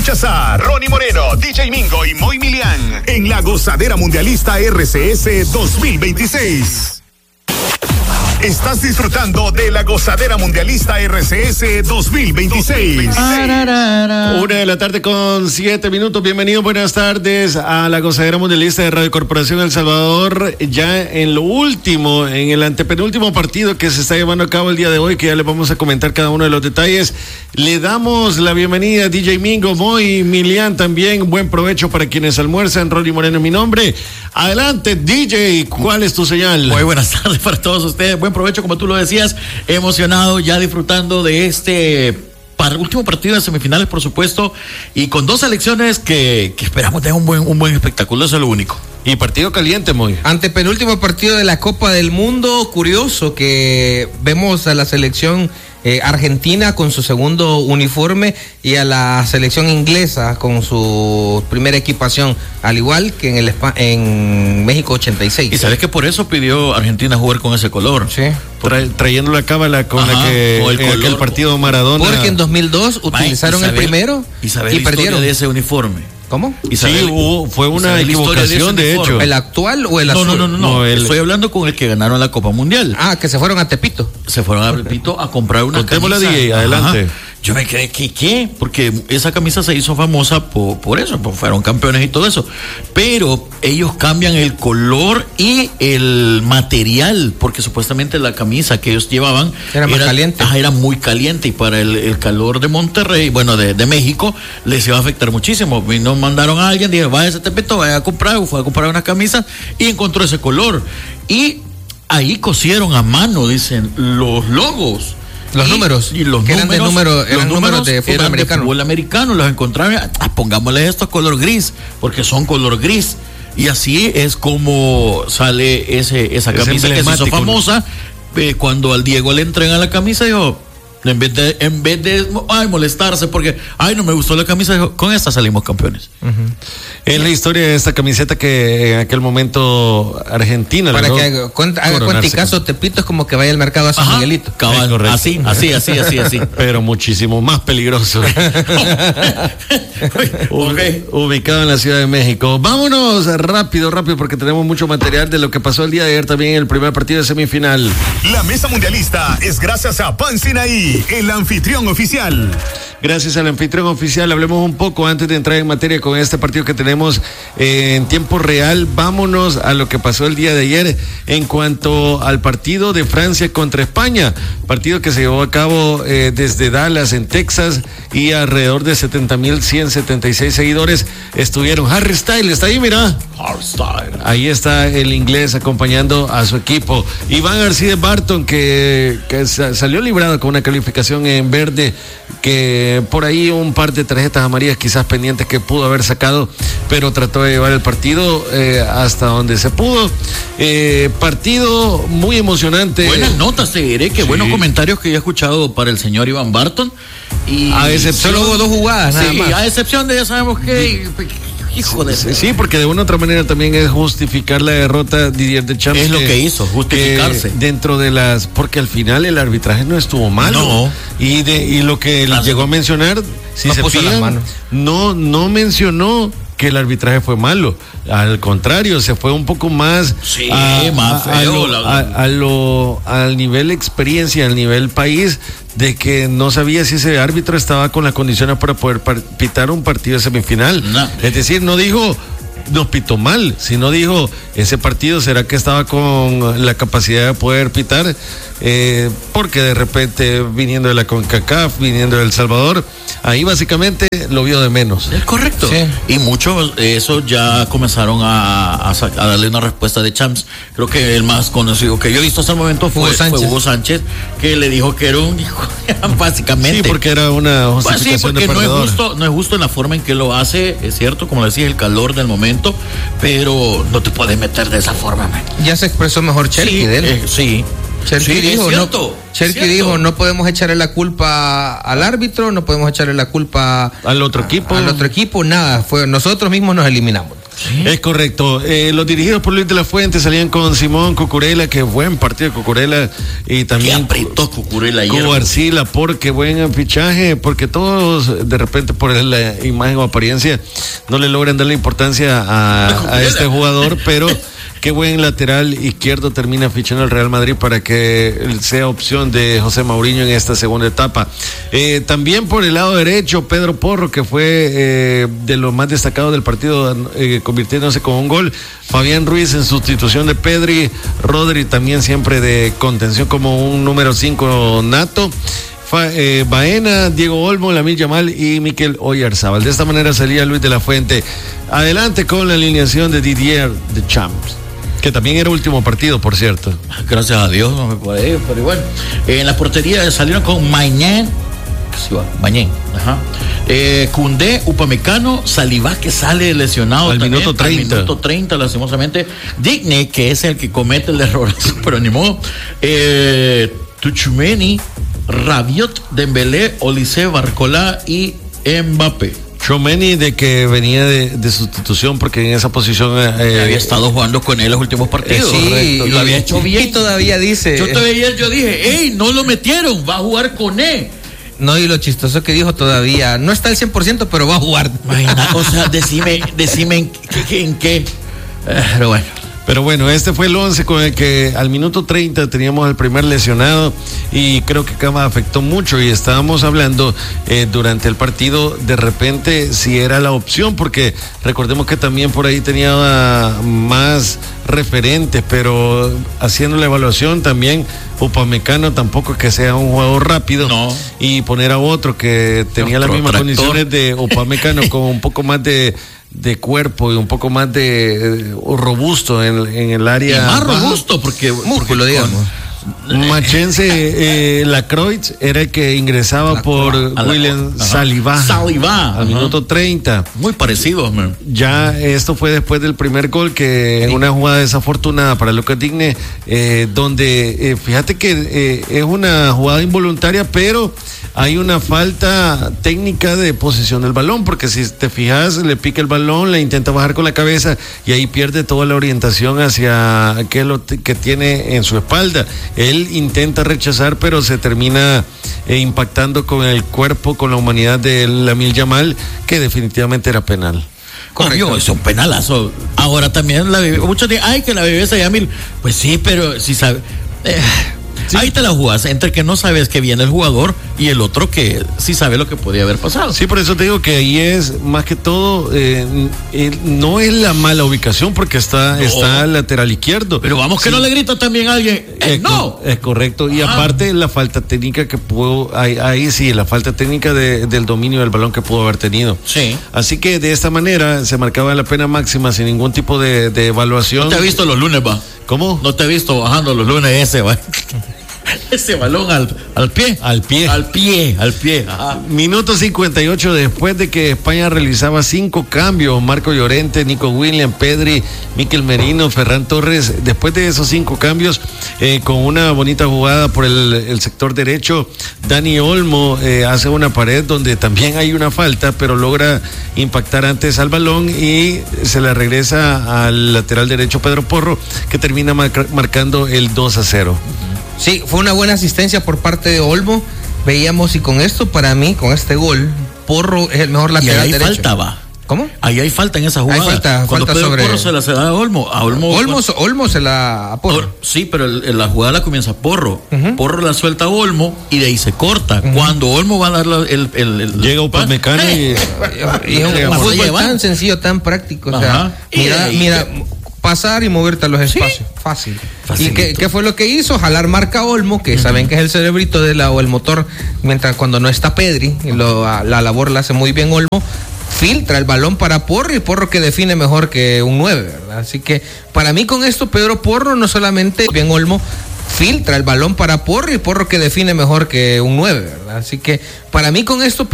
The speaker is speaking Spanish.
Escuchas a Ronnie Moreno, DJ Mingo y Moy Milian en la Gozadera Mundialista RCS 2026. Estás disfrutando de la Gozadera Mundialista RCS 2026. 1:07 p.m. Bienvenidos, buenas tardes a la Gozadera Mundialista de Radio Corporación El Salvador. Ya en lo último, en el antepenúltimo partido que se está llevando a cabo el día de hoy, que ya les vamos a comentar cada uno de los detalles. Le damos la bienvenida a DJ Mingo, Moy, Milian también. Buen provecho para quienes almuerzan. Ronnie Moreno es mi nombre. Adelante, DJ, ¿cuál es tu señal? Muy buenas tardes para todos ustedes. Buen provecho, como tú lo decías, emocionado, ya disfrutando de este último partido de semifinales, por supuesto, y con dos selecciones que esperamos tengan un buen espectáculo, eso es lo único. Y partido caliente, Moy. Antepenúltimo partido de la Copa del Mundo. Curioso que vemos a la selección argentina con su segundo uniforme y a la selección inglesa con su primera equipación, al igual que en México 86. Y sabes que por eso pidió Argentina jugar con ese color. Sí. Trayendo la cábala con la que en aquel partido Maradona. Porque en 202002 utilizaron el primero y perdieron de ese uniforme. ¿Cómo? Fue una equivocación, de hecho. ¿El actual o el azul? No, estoy hablando con el que ganaron la Copa Mundial. Que se fueron a Tepito. Se fueron a Tepito a comprar una camisa. DJ, adelante. Yo me quedé, ¿qué? Porque esa camisa se hizo famosa por eso, fueron campeones y todo eso. Pero ellos cambian el color y el material, porque supuestamente la camisa que ellos llevaban era más caliente. Era muy caliente, y para el calor de Monterrey, bueno, de México, les iba a afectar muchísimo. Y nos mandaron a alguien, dije, vaya a ese Tepito, vaya a comprar, fue a comprar una camisa y encontró ese color. Y ahí cosieron a mano, dicen, los logos. Los números, y los que números, eran números de fútbol americano. De fútbol americano, los encontraron, pongámosle esto color gris, porque son color gris. Y así es como sale esa camisa que se hizo famosa. Cuando al Diego le entregan la camisa, dijo, en vez de molestarse porque no me gustó la camisa, dijo, con esta salimos campeones. Es la historia de esta camiseta que en aquel momento Argentina para que haga cuenticaso Tepito es como que vaya al mercado a San Miguelito. Cabal, así. Pero muchísimo más peligroso. Ubicado en la Ciudad de México. Vámonos rápido porque tenemos mucho material de lo que pasó el día de ayer también en el primer partido de semifinal. La mesa mundialista es gracias a Pan Sinaí, el anfitrión oficial. Gracias al anfitrión oficial. Hablemos un poco antes de entrar en materia con este partido que tenemos en tiempo real. Vámonos a lo que pasó el día de ayer en cuanto al partido de Francia contra España. Partido que se llevó a cabo desde Dallas, en Texas, y alrededor de 70,176 seguidores estuvieron. Harry Styles está ahí, mira. Ahí está el inglés acompañando a su equipo. Iván Arcides Barton, que salió librado con una calificación en verde, que por ahí un par de tarjetas amarillas quizás pendientes que pudo haber sacado, pero trató de llevar el partido hasta donde se pudo. Partido muy emocionante. Buenas notas, te diré que buenos comentarios que yo he escuchado para el señor Iván Barton. Y a excepción, solo hubo 2 jugadas, nada más. A excepción de ya sabemos que... Hijo de sí, porque de una u otra manera también es justificar la derrota Didier Deschamps. Es lo que hizo, justificarse. Dentro de porque al final el arbitraje no estuvo malo. No. Y lo que llegó a mencionar, si se fijan, no mencionó que el arbitraje fue malo. Al contrario, se fue un poco más más feo al nivel experiencia, al nivel país, de que no sabía si ese árbitro estaba con las condiciones para poder pitar un partido de semifinal. No. Es decir, no dijo nos pitó mal, sino dijo ese partido será que estaba con la capacidad de poder pitar, porque de repente viniendo de la CONCACAF, viniendo de El Salvador, ahí básicamente lo vio de menos. Es correcto. Sí. Y muchos de esos ya comenzaron a darle una respuesta de Champs. Creo que el más conocido que yo he visto hasta el momento fue Hugo Sánchez, que le dijo que era un hijo, básicamente. Sí, porque era una justificación porque de perdedor. No es justo en la forma en que lo hace, es cierto, como decía, el calor del momento, pero no te puedes meter de esa forma, man. Ya se expresó mejor Cherky de él. Sí. Cherky dijo, no podemos echarle la culpa al árbitro, no podemos echarle la culpa al otro equipo. Nada, nosotros mismos nos eliminamos. ¿Sí? Es correcto. Los dirigidos por Luis de la Fuente salían con Simón Cucurella, que buen partido de Cucurella, y también apretó Cucurella ayer. Cubo Arcila, porque buen fichaje, porque todos de repente por la imagen o apariencia no le logran dar la importancia a este jugador, pero qué buen lateral izquierdo termina fichando el Real Madrid para que sea opción de José Mourinho en esta segunda etapa. También por el lado derecho, Pedro Porro, que fue de los más destacados del partido, convirtiéndose con un gol. Fabián Ruiz en sustitución de Pedri. Rodri también siempre de contención como un número 5 nato. Baena, Diego Olmo, Lamine Yamal y Mikel Oyarzábal. De esta manera salía Luis de la Fuente. Adelante con la alineación de Didier Deschamps, que también era último partido, por cierto. Gracias a Dios, no me puede ir, pero bueno. En la portería salieron con Mañán, Koundé, Upamecano, Saliba, que sale lesionado al minuto 30. Al minuto 30, lastimosamente. Digne, que es el que comete el error, pero ni modo. Tchouaméni, Rabiot, Dembélé, Olise, Barcola y Mbappé. Tchouaméni, de que venía de sustitución porque en esa posición había estado jugando con él los últimos partidos. Sí, y lo había hecho bien. Y todavía dice. Yo dije, ¡ey! No lo metieron, va a jugar con él. No, y lo chistoso que dijo todavía, no está al 100%, pero va a jugar. O sea, decime en qué. Pero bueno, este fue el 11 con el que al minuto 30 teníamos el primer lesionado, y creo que Cama afectó mucho, y estábamos hablando durante el partido de repente si era la opción, porque recordemos que también por ahí tenía más referentes, pero haciendo la evaluación también Upamecano tampoco es que sea un jugador rápido, no. Y poner a otro que tenía las mismas condiciones de Upamecano con un poco más de cuerpo y un poco más de robusto en el área. Y más robusto porque músculo, digamos. Machense, Lacroix era el que ingresaba por William Saliba al minuto 30. Muy parecido, man. Ya esto fue después del primer gol, que en una jugada desafortunada para Lucas Digne, donde fíjate que es una jugada involuntaria, pero hay una falta técnica de posesión del balón, porque si te fijas, le pica el balón, le intenta bajar con la cabeza y ahí pierde toda la orientación hacia aquello que tiene en su espalda. Él intenta rechazar, pero se termina impactando con el cuerpo, con la humanidad de Lamine Yamal, que definitivamente era penal. Correcto, es un penalazo. Ahora también muchos dicen, ay, que la bebé Yamil. Pues sí, pero si sabe. Sí. Ahí te la jugás entre que no sabes que viene el jugador y el otro que sí sabe lo que podía haber pasado. Sí, por eso te digo que ahí es más que todo, no es la mala ubicación, porque está al lateral izquierdo. Pero vamos, que sí. No le grita también a alguien. No. Es correcto. Y aparte la falta técnica que pudo, ahí sí, la falta técnica del dominio del balón que pudo haber tenido. Sí. Así que de esta manera se marcaba la pena máxima sin ningún tipo de evaluación. ¿No te has visto los lunes, va? ¿Cómo? No te he visto bajando los lunes ese, va. Ese balón al pie. Al pie. Ajá. Minuto 58 después de que España realizaba 5 cambios. Marco Llorente, Nico Williams, Pedri, Mikel Merino, Ferran Torres. Después de esos 5 cambios, con una bonita jugada por el sector derecho, Dani Olmo hace una pared donde también hay una falta, pero logra impactar antes al balón y se la regresa al lateral derecho Pedro Porro, que termina marcando el 2-0. Sí, fue una buena asistencia por parte de Olmo. Veíamos, y con esto, para mí, con este gol, Porro es el mejor lateral derecho. Y ahí faltaba. ¿Cómo? Ahí hay falta en esa jugada. Hay falta sobre. Porro se la da a Olmo. Olmo se la a Porro. Sí, pero la jugada la comienza Porro. Porro la suelta a Olmo y de ahí se corta. Cuando Olmo va a dar llega Upamecano y es un fútbol tan sencillo, tan práctico. O sea, mira, pasar y moverte a los espacios. Sí. Fácil. ¿Y qué fue lo que hizo? Jalar marca Olmo, que saben que es el cerebrito o el motor, mientras cuando no está Pedri, la labor la hace muy bien Olmo. Filtra el balón para Porro, y Porro que define mejor que un 9, ¿verdad? Así que para mí con esto Pedro Porro no solamente bien Olmo, filtra el balón para Porro, y Porro que define mejor que un 9, ¿verdad? Así que para mí con esto